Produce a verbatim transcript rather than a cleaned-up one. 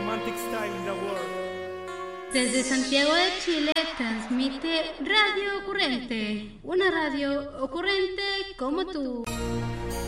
romantic style in the world. Desde Santiago de Chile transmite Radio Ocurrente, una radio ocurrente como tú.